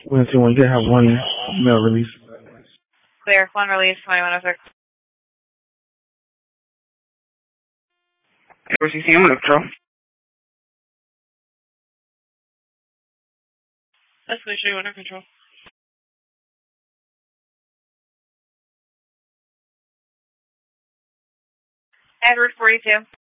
Wednesday, one, you have one mail release. Clear. One release, 2106. Air 16, I'm on control. That's Felicia, under control. Edward 42.